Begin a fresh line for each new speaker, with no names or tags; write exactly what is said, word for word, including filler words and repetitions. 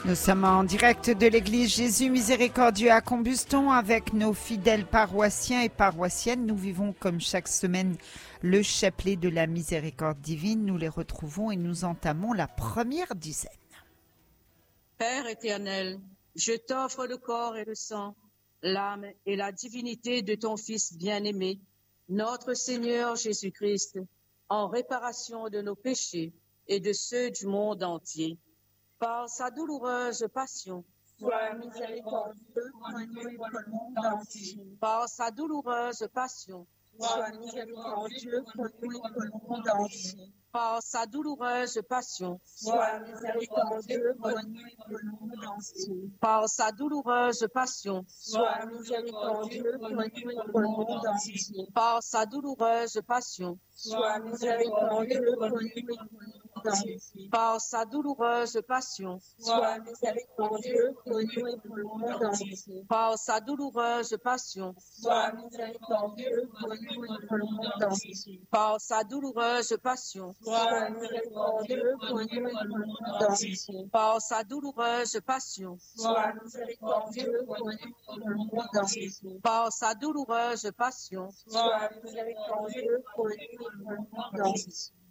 Nous sommes en direct de l'église Jésus Miséricordieux à Combuston avec nos fidèles paroissiens et paroissiennes. Nous vivons comme chaque semaine le chapelet de la miséricorde divine. Nous les retrouvons et nous entamons la première dizaine.
Père éternel, je t'offre le corps et le sang, l'âme et la divinité de ton Fils bien-aimé, notre Seigneur Jésus-Christ, en réparation de nos péchés et de ceux du monde entier. Par sa douloureuse passion,
sois miséricordieux pour nous et pour le monde entier.
Par sa douloureuse passion,
sois miséricordieux pour nous et pour le monde entier.
Par sa douloureuse passion,
sois miséricordieux pour nous et pour le monde entier.
Par sa douloureuse passion,
sois miséricordieux pour nous et pour le monde entier.
Par sa douloureuse passion,
sois miséricordieux pour nous et pour le monde entier.
Par sa douloureuse passion,
sois miséricordieux pour nous et pour le monde entier.
Par sa douloureuse passion,
sois miséricordieux pour nous et pour le monde entier.
Par sa douloureuse passion,
sois miséricordieux pour nous et pour le monde entier.
Par sa douloureuse passion,
sois miséricordieux pour nous et pour le monde entier.
Par sa douloureuse passion,
sois miséricordieux pour nous et pour le monde entier.